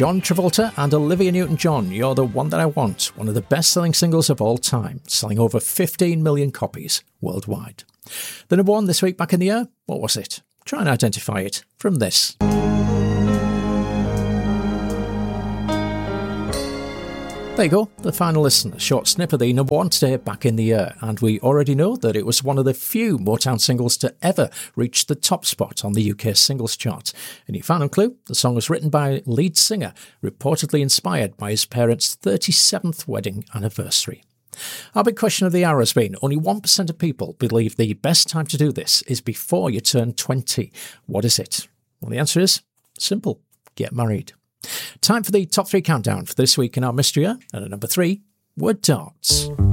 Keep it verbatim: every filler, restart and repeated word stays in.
John Travolta and Olivia Newton-John, You're the One That I Want, one of the best-selling singles of all time, selling over fifteen million copies worldwide. The number one this week back in the year, what was it? Try and identify it from this. There you go, the final listen, a short snip of the number one today back in the year, and we already know that it was one of the few Motown singles to ever reach the top spot on the U K singles chart. And your final clue, the song was written by lead singer, reportedly inspired by his parents' thirty-seventh wedding anniversary. Our big question of the hour has been, only one percent of people believe the best time to do this is before you turn twenty. What is it? Well, the answer is simple, get married. Time for the top three countdown for this week in our mystery year, and at number three, were darts.